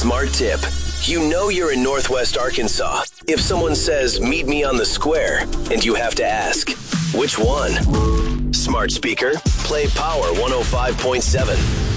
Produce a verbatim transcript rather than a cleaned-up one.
Smart tip. You know you're in Northwest Arkansas if someone says, meet me on the square, and you have to ask, which one? Smart speaker, play Power one oh five point seven.